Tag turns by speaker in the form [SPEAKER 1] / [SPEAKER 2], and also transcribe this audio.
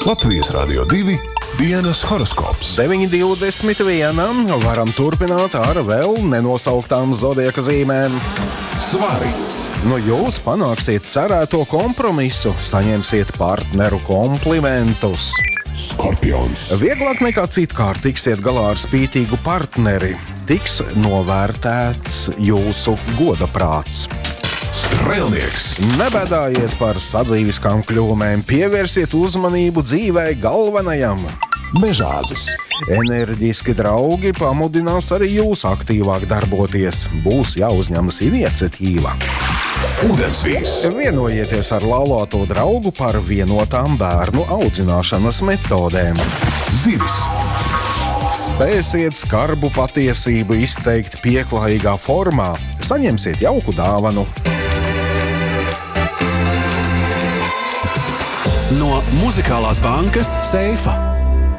[SPEAKER 1] Latvijas Radio 2 dienas horoskops.
[SPEAKER 2] 9.21. Varam turpināt ar vēl nenosauktām zodiaka zīmēm.
[SPEAKER 1] Svari.
[SPEAKER 2] Jūs panāksiet cerēto kompromisu, saņemsiet partneru komplimentus.
[SPEAKER 1] Skorpions.
[SPEAKER 2] Vieglāk nekā citkārt tiksiet galā ar spītīgu partneri. Tiks novērtēts jūsu godaprāts.
[SPEAKER 1] Strēlnieks.
[SPEAKER 2] Nebēdājiet par sadzīviskām kļūmēm, pievērsiet uzmanību dzīvei galvenajam.
[SPEAKER 1] Mežāzis.
[SPEAKER 2] Enerģiski draugi pamudinās arī jūs aktīvāk darboties. Būs jāuzņemas iniciatīva.
[SPEAKER 1] Ūdensvīrs.
[SPEAKER 2] Vienojieties ar laulāto draugu par vienotām bērnu audzināšanas metodēm.
[SPEAKER 1] Zivis.
[SPEAKER 2] Spēsiet skarbu patiesību izteikt pieklājīgā formā. Saņemsiet jauku dāvanu.
[SPEAKER 3] No Muzikālās bankas Seifa.